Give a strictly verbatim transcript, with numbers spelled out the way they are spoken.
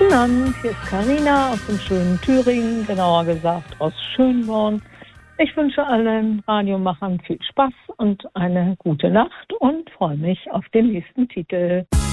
Guten Abend, hier ist Carina aus dem schönen Thüringen, genauer gesagt aus Schönborn. Ich wünsche allen Radiomachern viel Spaß und eine gute Nacht und freue mich auf den nächsten Titel.